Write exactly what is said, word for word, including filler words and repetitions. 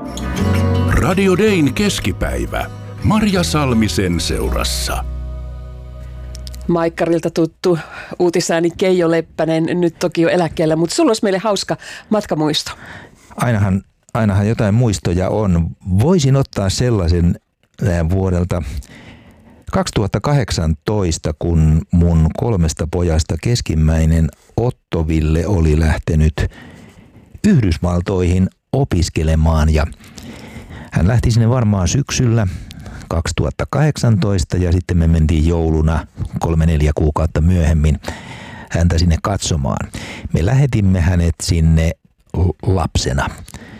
Radio Dayn keskipäivä. Marja Salmisen seurassa. Maikkarilta tuttu uutisääni Keijo Leppänen, nyt toki jo eläkkeellä, mutta sulla olisi meille hauska matkamuisto. Ainahan, ainahan jotain muistoja on. Voisin ottaa sellaisen vuodelta kaksituhattakahdeksantoista, kun mun kolmesta pojasta keskimmäinen Otto-Ville oli lähtenyt Yhdysvaltoihin opiskelemaan ja hän lähti sinne varmaan syksyllä kaksituhattakahdeksantoista ja sitten me mentiin jouluna kolme neljä kuukautta myöhemmin häntä sinne katsomaan. Me lähetimme hänet sinne lapsena